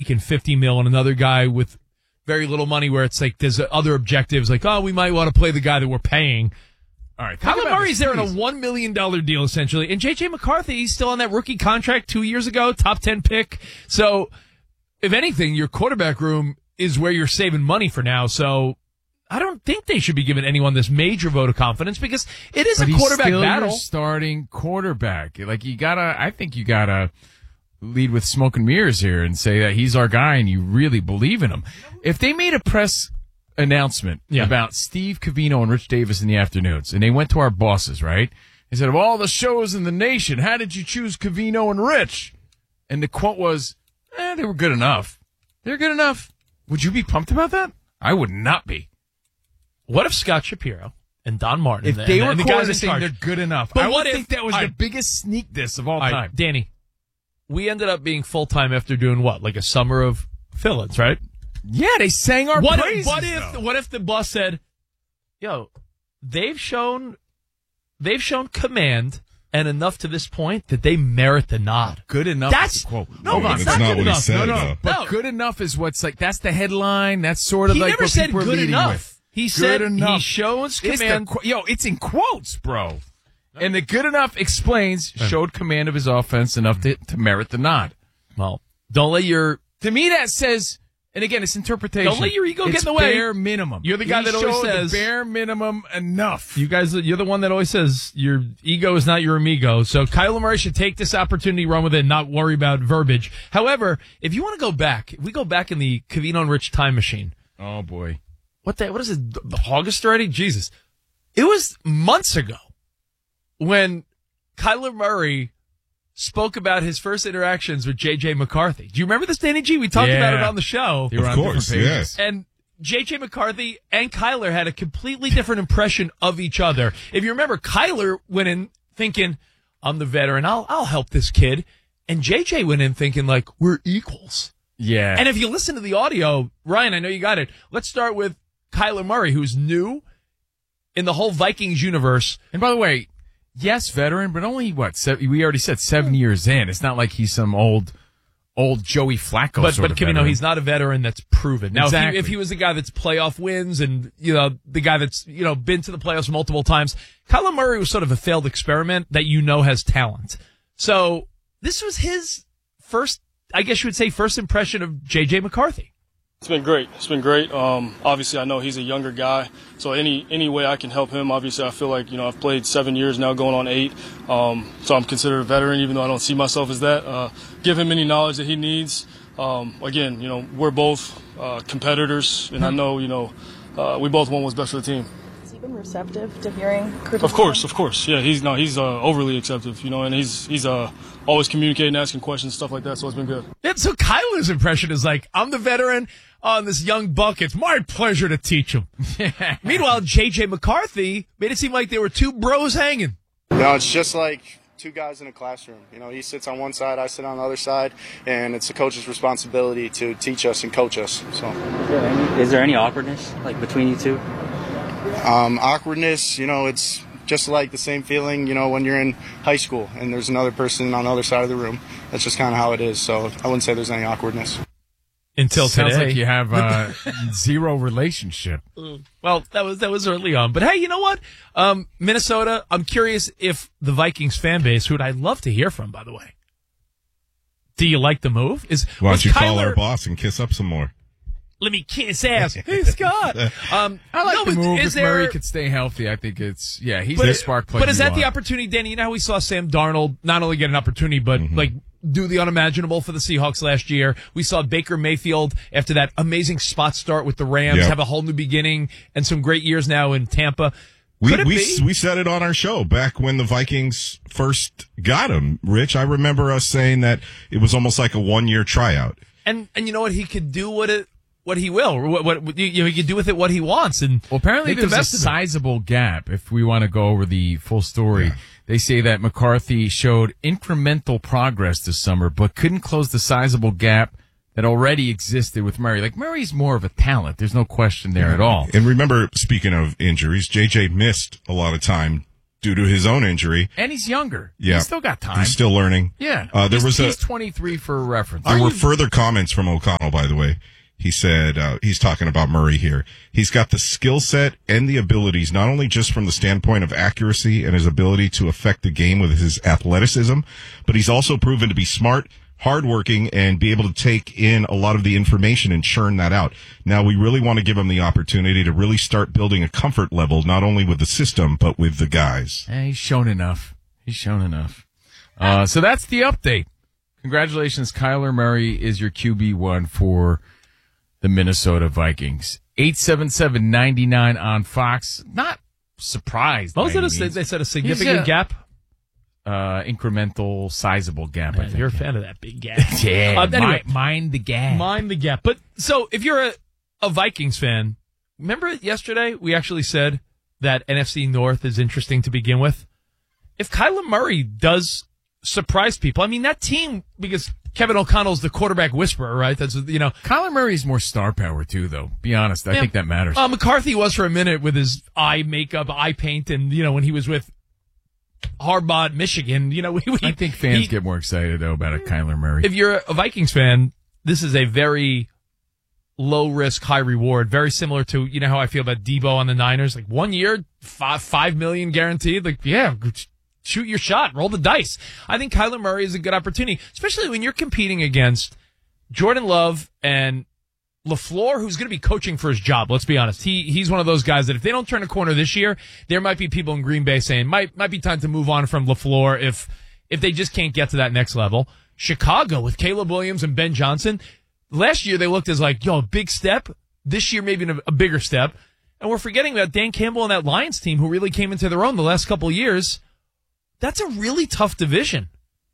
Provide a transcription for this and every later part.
making $50 million, and another guy with very little money where it's like there's other objectives like, oh, we might want to play the guy that we're paying. All right, Kyler Murray's there in a $1 million deal, essentially. And J.J. McCarthy, he's still on that rookie contract 2 years ago, top 10 pick. So, if anything, your quarterback room is where you're saving money for now. So, I don't think they should be giving anyone this major vote of confidence because it is a quarterback battle. Your starting quarterback. Like, I think you gotta lead with smoke and mirrors here and say that he's our guy and you really believe in him. If they made a press announcement about Steve Covino and Rich Davis in the afternoons, and they went to our bosses, right? They said, of all the shows in the nation, how did you choose Covino and Rich? And the quote was, they were good enough. They're good enough. Would you be pumped about that? I would not be. What if Scott Shapiro and Don Martin, if they were the guys saying they're good enough, but I would think that was the biggest sneak diss of all time. Danny, we ended up being full-time after doing what? Like a summer of fill-ins, right? Yeah, they sang our praises. What if the boss said, "Yo, they've shown command and enough to this point that they merit the nod." Good enough. That's quote. No, that's not what he said. No. But good enough is what's like. That's the headline. That's sort of he like never what said people are good leading enough. with. He said enough. He shows command. It's in quotes, bro. And the good enough explains showed command of his offense enough to merit the nod. Well, don't let your. To me, that says. And again, it's interpretation. Don't let your ego get in the way. Bare minimum. You're the guy that always says the bare minimum enough. You guys, you're the one that always says your ego is not your amigo. So Kyler Murray should take this opportunity, run with it, and not worry about verbiage. However, if you want to go back, if we go back in the Covino and Rich time machine. Oh boy, what is it? August already? Jesus, it was months ago when Kyler Murray spoke about his first interactions with J.J. McCarthy. Do you remember this, Danny G? We talked about it on the show. Of course, yes. And J.J. McCarthy and Kyler had a completely different impression of each other. If you remember, Kyler went in thinking, I'm the veteran, I'll help this kid. And J.J. went in thinking, like, we're equals. Yeah. And if you listen to the audio, Ryan, I know you got it. Let's start with Kyler Murray, who's new in the whole Vikings universe. And by the way, yes, veteran, but only we already said 7 years in. It's not like he's some old Joey Flacco. But Kevin, he's not a veteran that's proven. Now, exactly. if he was the guy that's playoff wins and, the guy that's, been to the playoffs multiple times, Kyler Murray was sort of a failed experiment that has talent. So this was his first, I guess you would say, first impression of J.J. McCarthy. It's been great. Obviously, I know he's a younger guy, so any way I can help him. Obviously, I feel like I've played 7 years now, going on 8. So I'm considered a veteran, even though I don't see myself as that. Give him any knowledge that he needs. Again, we're both competitors, and I know we both want what's best for the team. Has he been receptive to hearing criticism? Of course. Yeah, he's overly receptive, and he's always communicating, asking questions, stuff like that. So it's been good. And so Kyler's impression is like, I'm the veteran on this young buck. It's my pleasure to teach him. Meanwhile, J.J. McCarthy made it seem like there were two bros hanging. It's just like two guys in a classroom. He sits on one side, I sit on the other side, and it's the coach's responsibility to teach us and coach us. So, is there any awkwardness between you two? Awkwardness, it's just like the same feeling, when you're in high school and there's another person on the other side of the room. That's just kind of how it is. So I wouldn't say there's any awkwardness. Until today. Sounds like you have zero relationship. Well, that was early on. But hey, you know what? Minnesota, I'm curious if the Vikings fan base, who I'd love to hear from, by the way. Do you like the move? Why don't you call our boss and kiss up some more? Let me kiss ass. Hey, Scott. I like the move. If Murray could stay healthy, I think he's the spark play. But is that the opportunity, Danny? How we saw Sam Darnold not only get an opportunity, but do the unimaginable for the Seahawks last year. We saw Baker Mayfield, after that amazing spot start with the Rams, have a whole new beginning and some great years now in Tampa. We said it on our show back when the Vikings first got him, Rich. I remember us saying that it was almost like a 1-year tryout. And you know what? He could do what he will, he can do with it what he wants. And apparently there's a sizable gap. If we want to go over the full story, they say that McCarthy showed incremental progress this summer, but couldn't close the sizable gap that already existed with Murray. Like, Murray's more of a talent. There's no question there at all. And remember, speaking of injuries, JJ missed a lot of time due to his own injury. And he's younger. Yeah. He's still got time. He's still learning. Yeah. He's 23 for reference. There were further comments from O'Connell, by the way. He said, he's talking about Murray here. He's got the skill set and the abilities, not only just from the standpoint of accuracy and his ability to affect the game with his athleticism, but he's also proven to be smart, hardworking, and be able to take in a lot of the information and churn that out. Now, we really want to give him the opportunity to really start building a comfort level, not only with the system, but with the guys. He's shown enough. So that's the update. Congratulations, Kyler Murray is your QB1 for the Minnesota Vikings. 877-99 on Fox. Not surprised. What was it? They said a significant gap? Incremental, sizable gap. Yeah, I think. You're a fan of that big gap. Yeah. Anyway, mind the gap. Mind the gap. But so if you're a Vikings fan, remember yesterday we actually said that NFC North is interesting to begin with? If Kyler Murray does surprise people, I mean, that team, because Kevin O'Connell's the quarterback whisperer, right? That's, Kyler Murrey's more star power too, though. Be honest. I think that matters. McCarthy was for a minute with his eye makeup, eye paint, and, when he was with Harbaugh at Michigan, I think fans get more excited, though, about a Kyler Murray. If you're a Vikings fan, this is a very low risk, high reward. Very similar to, how I feel about Debo on the Niners. Like 1 year, $5 million guaranteed. Like, yeah, shoot your shot, roll the dice. I think Kyler Murray is a good opportunity, especially when you're competing against Jordan Love and LaFleur, who's going to be coaching for his job. Let's be honest. He's one of those guys that if they don't turn a corner this year, there might be people in Green Bay saying might be time to move on from LaFleur if they just can't get to that next level. Chicago with Caleb Williams and Ben Johnson. Last year they looked as like, a big step. This year maybe a bigger step. And we're forgetting about Dan Campbell and that Lions team who really came into their own the last couple of years. That's a really tough division.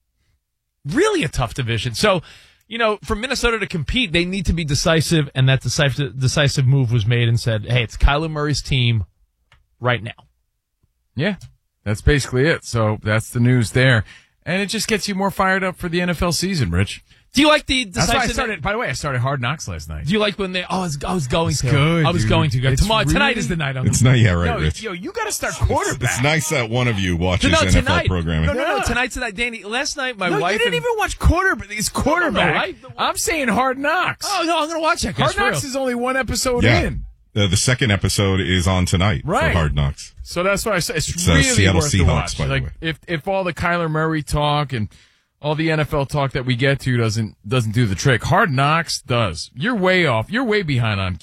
Really a tough division. So, for Minnesota to compete, they need to be decisive, and that decisive move was made and said, hey, it's Kyler Murray's team right now. Yeah, that's basically it. So that's the news there. And it just gets you more fired up for the NFL season, Rich. Do you like the decisive? That's why by the way, I started Hard Knocks last night. Do you like when they? I was going it's to. Good, I was dude. going to. It's Tonight is the night. It's not yet, right, Rich? You got to start quarterback. It's nice that one of you watches NFL programming. No. Tonight's the night, Danny. Last night, my wife. You didn't even watch quarterback. It's quarterback. No, I'm saying Hard Knocks. Oh no, I'm going to watch that. Hard Knocks is only one episode in. The second episode is on tonight for Hard Knocks. So that's why I say it's really Seattle worth Seahawks, to watch. by the way. If all the Kyler Murray talk and all the NFL talk that we get to doesn't do the trick, Hard Knocks does. You're way off. You're way behind on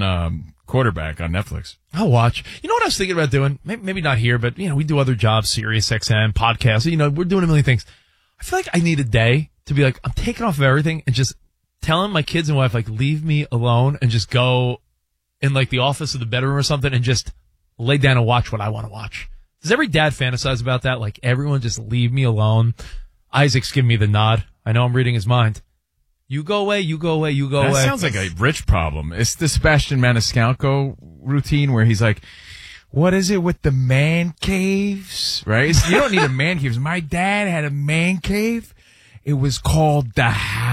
quarterback on Netflix. I'll watch. You know what I was thinking about doing? Maybe not here, but we do other jobs, Sirius XM, podcasts. We're doing a million things. I feel like I need a day to be like, I'm taking off of everything and just telling my kids and wife, like, leave me alone and just go in like the office or the bedroom or something and just lay down and watch what I want to watch. Does every dad fantasize about that? Like, everyone just leave me alone. Isaac's giving me the nod. I know I'm reading his mind. You go away, you go away, you go away. That sounds like a Rich problem. It's the Sebastian Maniscalco routine where he's like, what is it with the man caves? Right? You don't need a man cave. My dad had a man cave. It was called the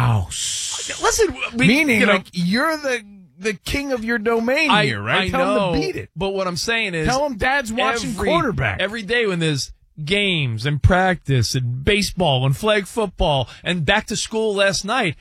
house. Listen, meaning like you're the king of your domain here, right? Tell him to beat it. But what I'm saying is, tell him dad's watching quarterback every day when there's games and practice and baseball and flag football and back to school last night.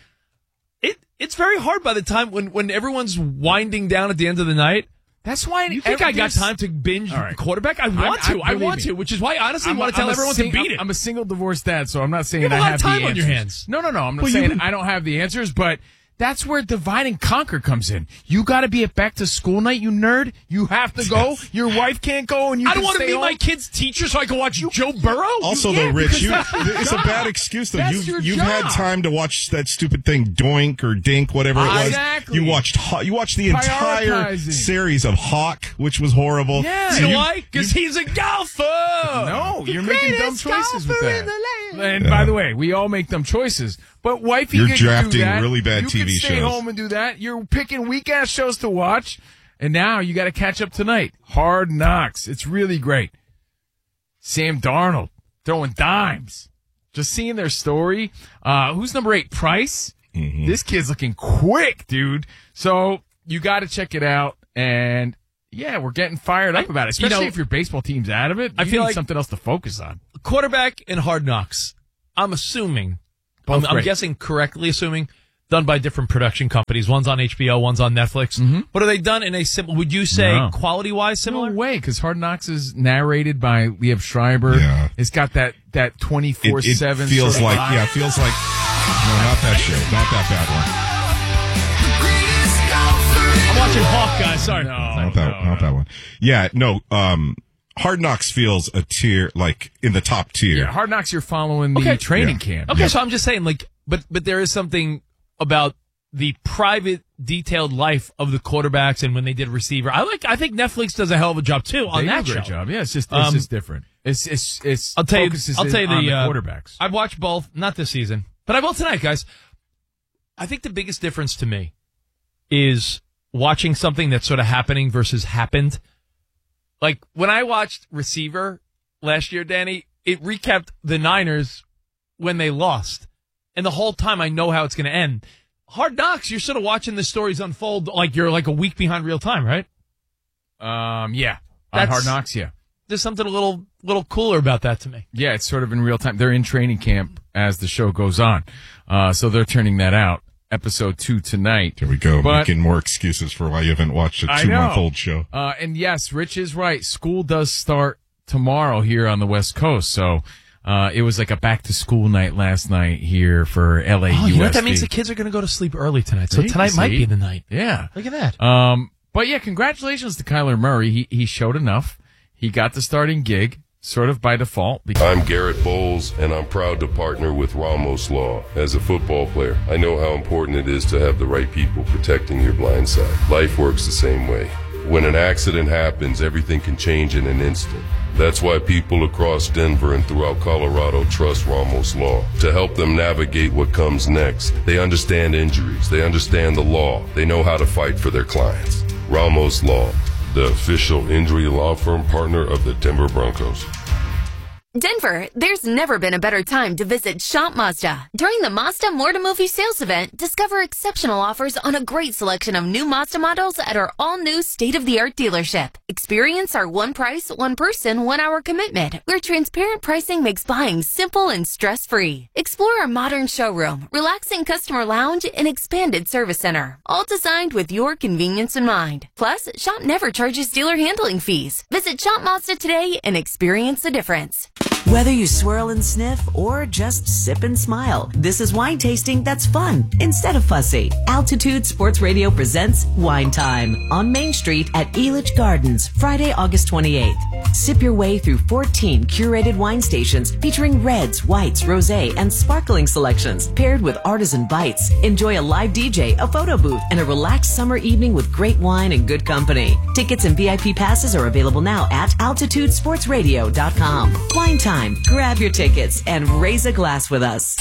It's very hard by the time when everyone's winding down at the end of the night. That's why you think I got time to binge quarterback? I want to, which is why I honestly want to tell everyone to beat it. I'm a single divorced dad, so I'm not saying you have I a lot have of time the on your hands. No. I'm not saying I don't have the answers, but that's where divide and conquer comes in. You got to be at back to school night, you nerd. You have to go. Your wife can't go, and I don't want to be my kid's teacher so I can watch Joe Burrow. Also, though, Rich, it's a bad excuse. Though you've had time to watch that stupid thing, Doink or Dink, whatever it was. Exactly. You watched the entire series of Hawk, which was horrible. Yeah. You know why? Because he's a golfer. No, you're making dumb choices with that. And by the way, we all make dumb choices. But wifey, you're can drafting do that. really bad TV shows. You can stay home and do that. You're picking weak-ass shows to watch, and now you got to catch up tonight. Hard Knocks. It's really great. Sam Darnold throwing dimes. Just seeing their story. Who's number 8? Price? Mm-hmm. This kid's looking quick, dude. So you got to check it out. And Yeah, we're getting fired up about it, especially if your baseball team's out of it. I feel need like something else to focus on. Quarterback and Hard Knocks, I'm assuming, Both I'm great. guessing correctly assuming, done by different production companies. One's on HBO, one's on Netflix. Mm-hmm. But are they done in a similar, would you say No. quality-wise similar? No way, because Hard Knocks is narrated by Liev Schreiber. Yeah. It's got that 24/7 It feels sort of like, vibe. yeah, it feels like, no, not that show. Not that bad one. I'm watching Hawk, guys. Sorry. Not that one. Yeah, no, Hard Knocks feels a tier, like, in the top tier. Yeah, Hard Knocks, you're following the training camp. Okay, so I'm just saying, like, but there is something about the private, detailed life of the quarterbacks and when they did receiver. I think Netflix does a hell of a job too on They that do a great show. job. Yeah, it's just different. It's I'll tell you focuses the on the quarterbacks. I've watched both, not this season, but I will tonight, guys. I think the biggest difference to me is watching something that's sort of happening versus happened. Like when I watched Receiver last year, Danny, it recapped the Niners when they lost. And the whole time I know how it's going to end. Hard Knocks, you're sort of watching the stories unfold like you're like a week behind real time, right? Yeah. On That's- Hard Knocks, yeah. There's something a little cooler about that to me. Yeah, it's sort of in real time. They're in training camp as the show goes on. So they're turning that out. Episode 2 tonight. Here we go, But- making more excuses for why you haven't watched a I 2-month-old show. And yes, Rich is right. School does start tomorrow here on the West Coast. So it was like a back-to-school night last night here for LA Oh, you know what that USD. means? The kids are going to go to sleep early tonight. So See? tonight might be the night. Yeah. Look at that. But yeah, congratulations to Kyler Murray. He showed enough. He got the starting gig, sort of by default. I'm Garrett Bowles, and I'm proud to partner with Ramos Law. As a football player, I know how important it is to have the right people protecting your blind side. Life works the same way. When an accident happens, everything can change in an instant. That's why people across Denver and throughout Colorado trust Ramos Law to help them navigate what comes next. They understand injuries. They understand the law. They know how to fight for their clients. Ramos Law, the official injury law firm partner of the Denver Broncos. Denver, there's never been a better time to visit Shop Mazda. During the Mazda More to Movie sales event, discover exceptional offers on a great selection of new Mazda models at our all-new state-of-the-art dealership. Experience our one price, one person, 1 hour commitment, where transparent pricing makes buying simple and stress-free. Explore our modern showroom, relaxing customer lounge, and expanded service center, all designed with your convenience in mind. Plus, Shop never charges dealer handling fees. Visit Shop Mazda today and experience the difference. Whether you swirl and sniff or just sip and smile, this is wine tasting that's fun instead of fussy. Altitude Sports Radio presents Wine Time on Main Street at Elitch Gardens, Friday, August 28th. Sip your way through 14 curated wine stations featuring reds, whites, rosé, and sparkling selections paired with artisan bites. Enjoy a live DJ, a photo booth, and a relaxed summer evening with great wine and good company. Tickets and VIP passes are available now at altitudesportsradio.com. Wine Time. Grab your tickets and raise a glass with us.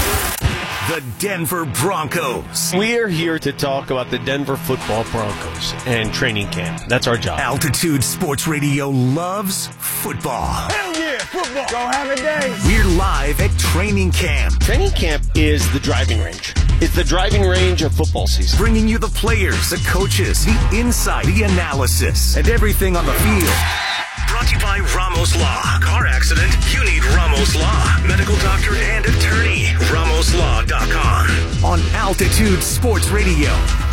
The Denver Broncos. We are here to talk about the Denver Football Broncos and training camp. That's our job. Altitude Sports Radio loves football. Hell yeah, football. Go have a day. We're live at training camp. Training camp is the driving range. It's the driving range of football season. Bringing you the players, the coaches, the insight, the analysis, and everything on the field. Brought to you by Ramos Law. Car accident? You need Ramos Law. Medical doctor and attorney. RamosLaw.com. On Altitude Sports Radio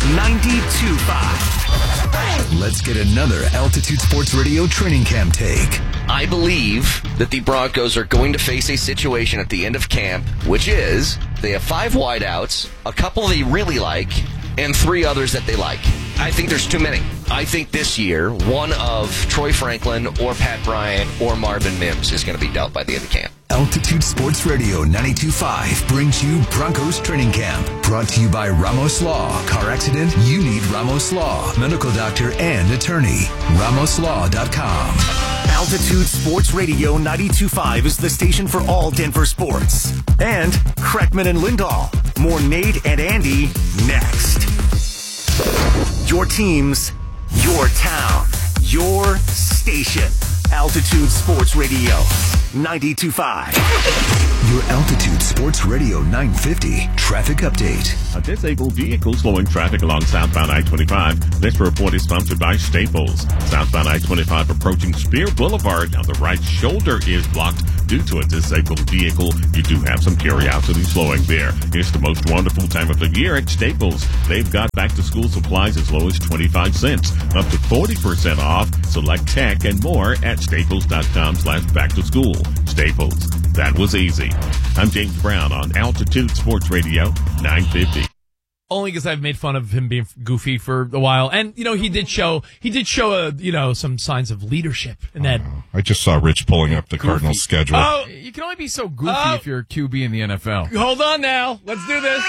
92.5. Let's get another Altitude Sports Radio training camp take. I believe that the Broncos are going to face a situation at the end of camp, which is they have 5 wideouts, a couple they really like, and 3 others that they like. I think there's too many. I think this year, one of Troy Franklin or Pat Bryant or Marvin Mims is going to be dealt by the end of camp. Altitude Sports Radio 92.5 brings you Broncos Training Camp. Brought to you by Ramos Law. Car accident? You need Ramos Law. Medical doctor and attorney. RamosLaw.com. Altitude Sports Radio 92.5 is the station for all Denver sports. And Kreckman and Lindahl. More Nate and Andy next. Your teams, your town, your station. Altitude Sports Radio 92.5. Your Altitude Sports Radio 950 traffic update. A disabled vehicle slowing traffic along southbound I-25. This report is sponsored by Staples. Southbound I-25 approaching Spear Boulevard. Now the right shoulder is blocked due to a disabled vehicle. You do have some curiosity slowing there. It's the most wonderful time of the year at Staples. They've got back-to-school supplies as low as 25 cents, up to 40% off, select tech and more at staples.com/back-to-school. Staples. That was easy. I'm James Brown on Altitude Sports Radio 950. Only because I've made fun of him being goofy for a while, and he did show some signs of leadership in that. I just saw Rich pulling up the Cardinals schedule. Oh, you can only be so goofy if you're a QB in the NFL. Hold on now, let's do this.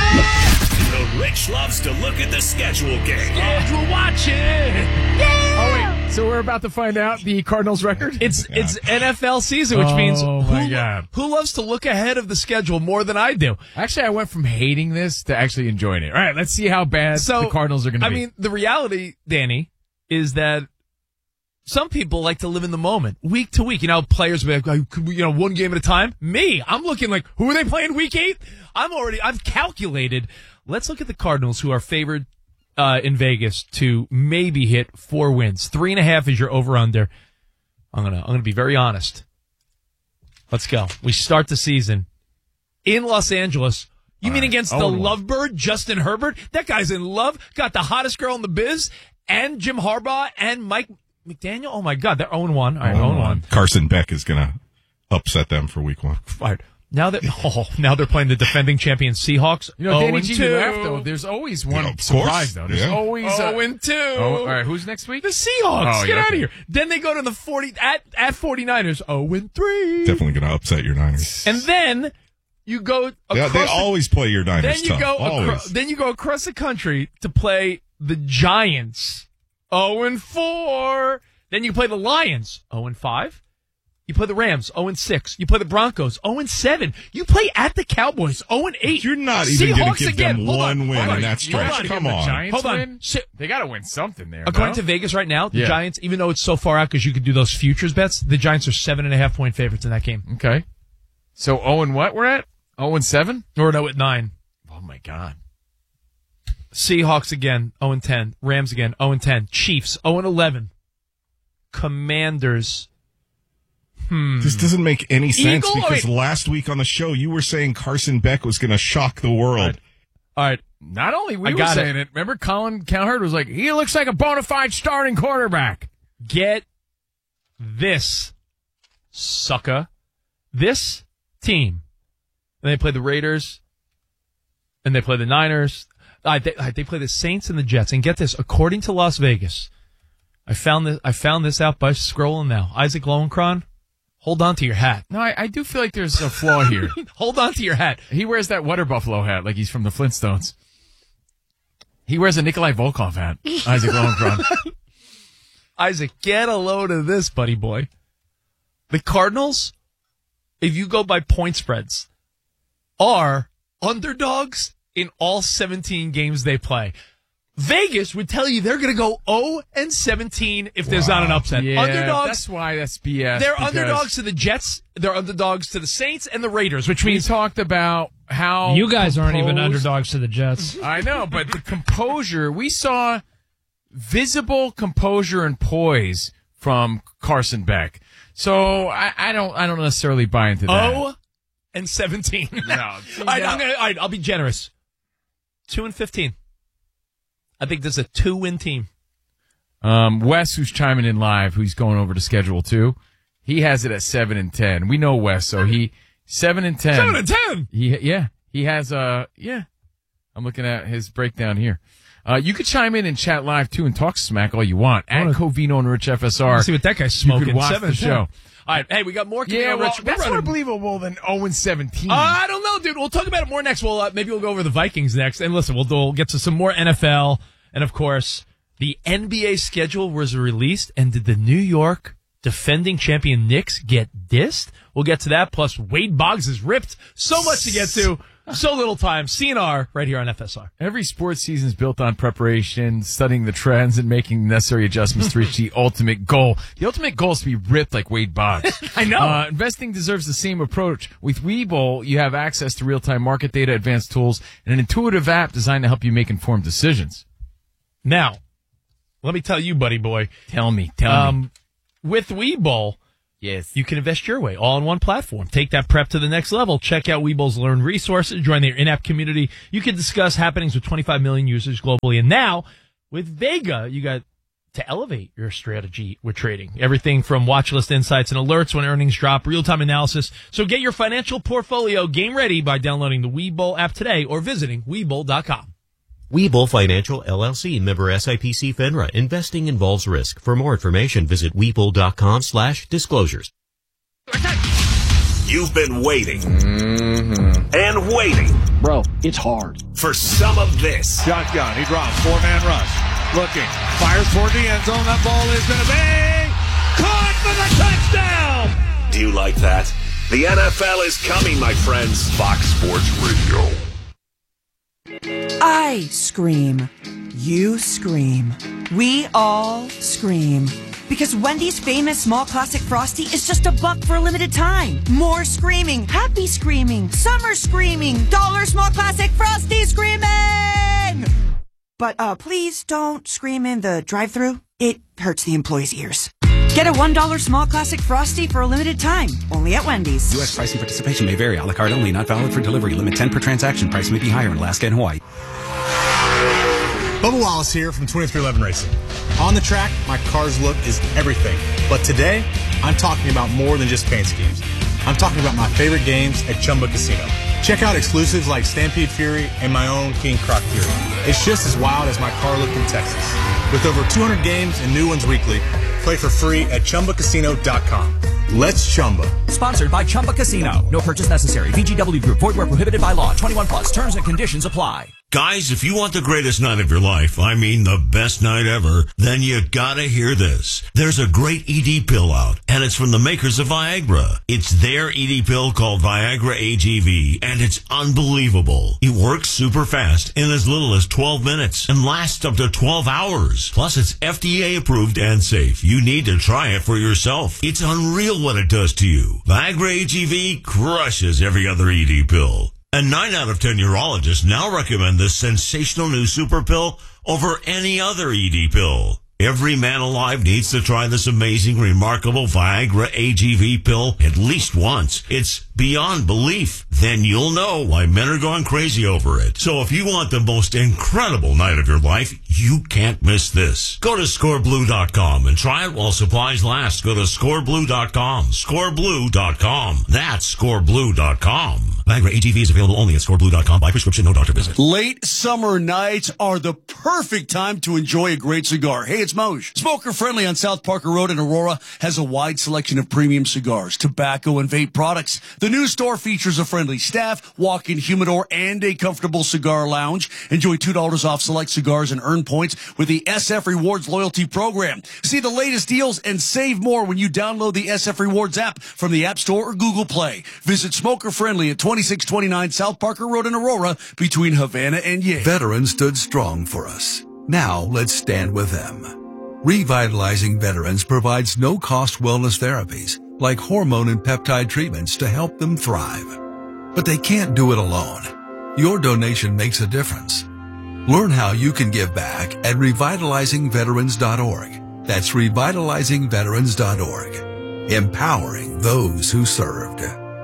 Rich loves to look at the schedule game. Schedule watching. Yeah. Oh wait, so we're about to find out the Cardinals record? It's NFL season, which means God. Who loves to look ahead of the schedule more than I do? Actually, I went from hating this to actually enjoying it. All right, let's see how bad the Cardinals are going to be. I mean, the reality, Danny, is that some people like to live in the moment, week to week. Players will be like, one game at a time. Me, I'm looking like, who are they playing week 8? I've calculated. Let's look at the Cardinals, who are favored in Vegas to maybe hit 4 wins. 3.5 is your over-under. I'm gonna be very honest. Let's go. We start the season in Los Angeles. You mean against the lovebird, Justin Herbert? That guy's in love. Got the hottest girl in the biz, and Jim Harbaugh and Mike McDaniel. Oh my God, they're 0-1. All right, 0-1. Carson Beck is gonna upset them for week 1. All right. Now they're playing the defending champion Seahawks. Danny G, you laugh, though. There's always one surprise, though. There's always 0-2. All right, who's next week? The Seahawks. Get out of here. Then they go to the 49ers. 0-3. Definitely going to upset your Niners. And then you go across they always play your Niners tough. Then you go across the country to play the Giants. 0-4. Then you play the Lions. 0-5. You play the Rams, 0-6. You play the Broncos, 0-7. You play at the Cowboys, 0-8. You're not even going to give them one win in that stretch. Come on. Hold on. They got to win something there. According to Vegas right now, the Giants, even though it's so far out because you could do those futures bets, the Giants are 7.5-point favorites in that game. Okay. So 0 what we're at? 0-7? Or 0-9. Oh, my God. Seahawks again, 0-10. Rams again, 0-10. Chiefs, 0-11. Commanders. This doesn't make any sense because last week on the show you were saying Carson Beck was going to shock the world. All right. Not only we were saying it. Remember Colin Cowherd was like, he looks like a bona fide starting quarterback. Get this, sucker. This team. And they play the Raiders. And they play the Niners. They play the Saints and the Jets. And get this, according to Las Vegas, I found this out by scrolling now. Isaac Lowenkron. Hold on to your hat. No, I do feel like there's a flaw here. Hold on to your hat. He wears that Water Buffalo hat like he's from the Flintstones. He wears a Nikolai Volkov hat, Isaac Lowenkron. Isaac, get a load of this, buddy boy. The Cardinals, if you go by point spreads, are underdogs in all 17 games they play. Vegas would tell you they're going to go 0-17 if there's not an upset. Yeah, underdogs. That's why that's BS. They're underdogs to the Jets. They're underdogs to the Saints and the Raiders, which means we talked about how you guys aren't even underdogs to the Jets. I know, but the composure, we saw visible composure and poise from Carson Beck. So I don't necessarily buy into that. 0-17. No, I'll be generous. 2-15. I think this is a 2-win team. Wes, who's chiming in live, who's going over to schedule too, he has it at 7-10. We know Wes, so he 7-10. 7-10. He has I'm looking at his breakdown here. You could chime in and chat live too and talk smack all you want at Covino and Rich FSR. See what that guy's smoking. You could watch the show. All right, hey, we got more. Rich. That's more believable than 0-17. I don't know, dude. We'll talk about it more next. Maybe we'll go over the Vikings next. And listen, we'll get to some more NFL. And, of course, the NBA schedule was released. And did the New York defending champion Knicks get dissed? We'll get to that. Plus, Wade Boggs is ripped. So much to get to. So little time. CNR right here on FSR. Every sports season is built on preparation, studying the trends, and making necessary adjustments to reach the ultimate goal. The ultimate goal is to be ripped like Wade Boggs. I know. Investing deserves the same approach. With Webull, you have access to real-time market data, advanced tools, and an intuitive app designed to help you make informed decisions. Now, let me tell you, buddy boy. Tell me. With Webull, yes, you can invest your way, all on one platform. Take that prep to the next level. Check out Webull's Learn resources. Join their in-app community. You can discuss happenings with 25 million users globally. And now, with Vega, you got to elevate your strategy with trading. Everything from watch list insights and alerts when earnings drop, real-time analysis. So get your financial portfolio game ready by downloading the Webull app today or visiting Webull.com. Webull Financial, LLC, member SIPC FINRA. Investing involves risk. For more information, visit Webull.com/disclosures. You've been waiting and waiting. Bro, it's hard. For some of this. Shotgun. He drops. 4-man rush. Looking. Fires toward the end zone. That ball is going to be caught for the touchdown. Do you like that? The NFL is coming, my friends. Fox Sports Radio. I scream. You scream. We all scream. Because Wendy's famous small classic Frosty is just $1 for a limited time. More screaming. Happy screaming. Summer screaming. $1 small classic Frosty screaming! But please don't scream in the drive-thru. It hurts the employees' ears. Get a $1 small classic Frosty for a limited time. Only at Wendy's. U.S. price and participation may vary. A la carte only. Not valid for delivery. Limit 10 per transaction. Price may be higher in Alaska and Hawaii. Bubba Wallace here from 2311 Racing. On the track, my car's look is everything. But today, I'm talking about more than just paint schemes. I'm talking about my favorite games at Chumba Casino. Check out exclusives like Stampede Fury and my own King Croc Fury. It's just as wild as my car look in Texas. With over 200 games and new ones weekly, play for free at ChumbaCasino.com. Let's Chumba. Sponsored by Chumba Casino. No purchase necessary. VGW Group. Void where prohibited by law. 21 plus. Terms and conditions apply. Guys, if you want the greatest night of your life, I mean the best night ever, then you gotta hear this. There's a great ED pill out, and it's from the makers of Viagra. It's their ED pill called Viagra AGV, and it's unbelievable. It works super fast in as little as 12 minutes and lasts up to 12 hours. Plus, it's FDA approved and safe. You need to try it for yourself. It's unreal what it does to you. Viagra AGV crushes every other ED pill. And 9 out of 10 urologists now recommend this sensational new super pill over any other ED pill. Every man alive needs to try this amazing, remarkable Viagra AGV pill at least once. It's beyond belief. Then you'll know why men are going crazy over it. So if you want the most incredible night of your life, you can't miss this. Go to scoreblue.com and try it while supplies last. Go to scoreblue.com. Scoreblue.com. That's scoreblue.com. Viagra AGV is available only at scoreblue.com by prescription, no doctor visit. Late summer nights are the perfect time to enjoy a great cigar. Hey, it's Moj. Smoker Friendly on South Parker Road in Aurora has a wide selection of premium cigars, tobacco, and vape products. The new store features a friendly staff, walk-in humidor, and a comfortable cigar lounge. Enjoy $2 off select cigars and earn points with the SF Rewards loyalty program. See the latest deals and save more when you download the SF Rewards app from the App Store or Google Play. Visit Smoker Friendly at 2629 South Parker Road in Aurora between Havana and Yale. Veterans stood strong for us. Now let's stand with them. Revitalizing Veterans provides no-cost wellness therapies like hormone and peptide treatments to help them thrive. But they can't do it alone. Your donation makes a difference. Learn how you can give back at revitalizingveterans.org. That's revitalizingveterans.org. Empowering those who served.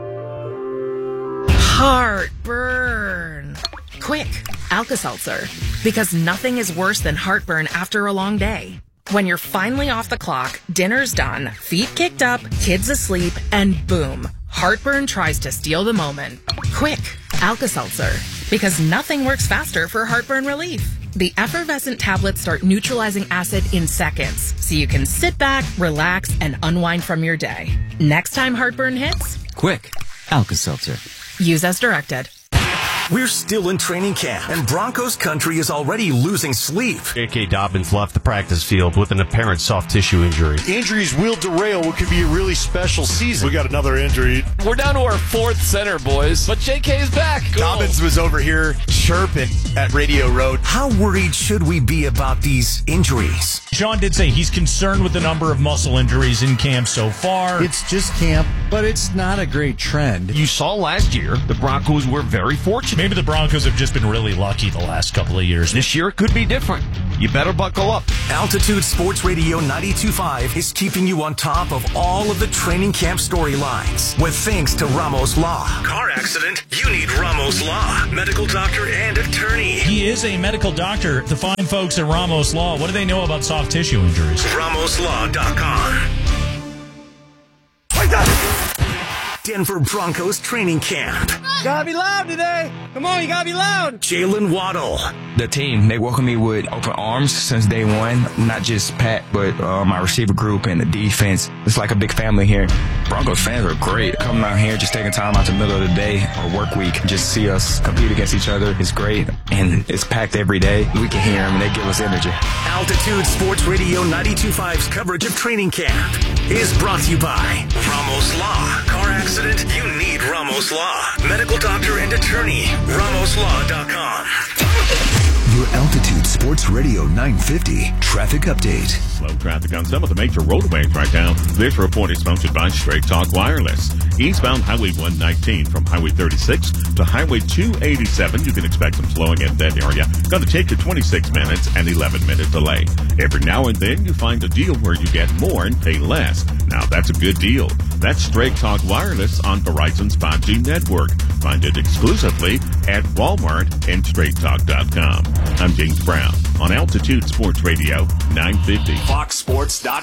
Heartburn. Quick, Alka-Seltzer. Because nothing is worse than heartburn after a long day. When you're finally off the clock, dinner's done, feet kicked up, kids asleep, and boom, heartburn tries to steal the moment. Quick, Alka-Seltzer. Because nothing works faster for heartburn relief. The effervescent tablets start neutralizing acid in seconds, so you can sit back, relax, and unwind from your day. Next time heartburn hits, quick, Alka-Seltzer. Use as directed. We're still in training camp, and Broncos country is already losing sleep. J.K. Dobbins left the practice field with an apparent soft tissue injury. Injuries will derail what could be a really special season. We got another injury. We're down to our fourth center, boys, but J.K. is back. Cool. Dobbins was over here chirping at Radio Road. How worried should we be about these injuries? Sean did say he's concerned with the number of muscle injuries in camp so far. It's just camp, but it's not a great trend. You saw last year, the Broncos were very fortunate. Maybe the Broncos have just been really lucky the last couple of years. This year it could be different. You better buckle up. Altitude Sports Radio 92.5 is keeping you on top of all of the training camp storylines. With thanks to Ramos Law. Car accident? You need Ramos Law. Medical doctor and attorney. He is a medical doctor. The fine folks at Ramos Law, what do they know about soft tissue injuries? RamosLaw.com. Denver Broncos training camp. Gotta be loud today. Come on, you gotta be loud. Jalen Waddle. The team, they welcome me with open arms since day one. Not just Pat, but my receiver group and the defense. It's like a big family here. Broncos fans are great. Coming out here, just taking time out the middle of the day or work week, just see us compete against each other. It's great, and it's packed every day. We can hear them, and they give us energy. Altitude Sports Radio 92.5's coverage of training camp is brought to you by Ramos Law. Car accident? You need Ramos Law. Medical doctor and attorney. RamosLaw.com. Your Altitude Sports Radio 950 traffic update. Slow traffic on some of the major roadways right now. This report is sponsored by Straight Talk Wireless. Eastbound Highway 119 from Highway 36 to Highway 287. You can expect some slowing in that area. Going to take you 26 minutes and 11-minute delay. Every now and then you find a deal where you get more and pay less. Now that's a good deal. That's Straight Talk Wireless on Verizon's 5G network. Find it exclusively at Walmart and StraightTalk.com. I'm James Brown on Altitude Sports Radio 950. FoxSports.com.